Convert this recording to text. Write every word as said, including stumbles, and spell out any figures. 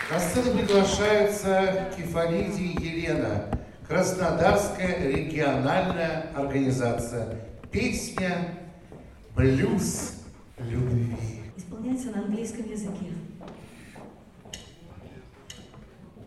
На сцену приглашается Кефалиди Елена, Краснодарская региональная организация. Песня «Блюз любви». Исполняется на английском языке.